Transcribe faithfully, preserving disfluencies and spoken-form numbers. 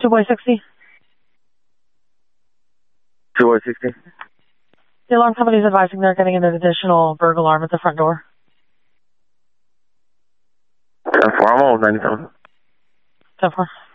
Two boy sixty. Two boy sixty. The alarm company is advising they're getting an additional burglar alarm at the front door. ten four, I'm on ninety-seven. ten four.